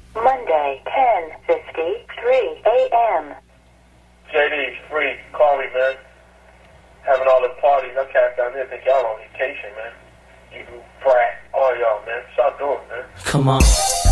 Monday, 10:53 a.m. JD, free. Call me, man. Having all the parties. I cats down there think y'all on vacation, man. You brat. All y'all, man. Stop doing, man. Come on.